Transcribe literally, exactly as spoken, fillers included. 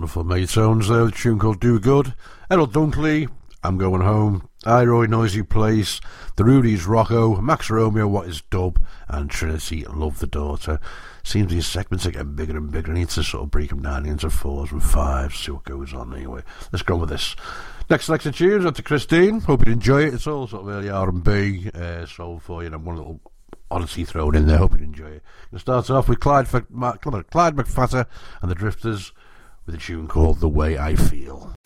wonderful Maid Sounds there, the tune called Do Good. Errol Dunkley, I'm Going Home. Iroy, Noisy Place. The Rudies, Rocco. Max Romeo, What Is Dub. And Trinity, Love the Daughter. Seems these segments are getting bigger and bigger. I need to sort of break them down into fours and fives, see what goes on anyway. Let's go on with this. Next selection of tunes, up to Christine. Hope you enjoy it. It's all sort of early R and B, uh, soul for you, and one little odyssey thrown in there. Hope you enjoy it. We'll start off with Clyde, Clyde McFatter and the Drifters with a tune called The Way I Feel.